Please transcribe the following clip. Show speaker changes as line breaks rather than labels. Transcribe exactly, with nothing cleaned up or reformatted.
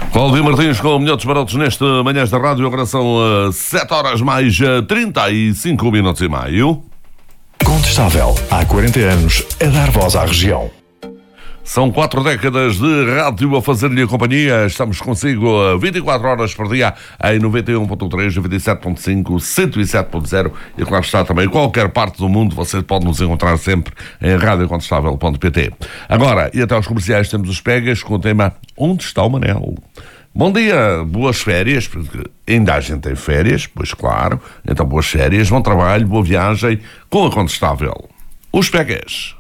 Cláudio Martins com o melhor dos barotos neste Manhãs da Rádio. Agora são uh, sete horas mais uh, trinta e cinco minutos e meio.
Contestável, há quarenta anos, a dar voz à região.
São quatro décadas de rádio a fazer-lhe companhia. Estamos consigo vinte e quatro horas por dia em noventa e um ponto três, noventa e sete ponto cinco, cento e sete ponto zero e claro está também em qualquer parte do mundo. Você pode nos encontrar sempre em rádio contestável ponto pt. Agora, e até aos comerciais, temos os Pegas com o tema Onde está o Manel? Bom dia, boas férias, porque ainda a gente tem férias, pois claro. Então boas férias, bom trabalho, boa viagem com a Contestável. Os Pegas.